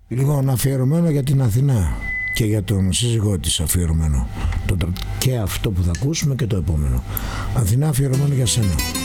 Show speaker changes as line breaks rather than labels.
Λοιπόν, αφιερωμένο για την Αθηνά και για τον σύζυγό της αφιερωμένο. Και αυτό που θα ακούσουμε και το επόμενο. Αθηνά, αφιερωμένο για σένα.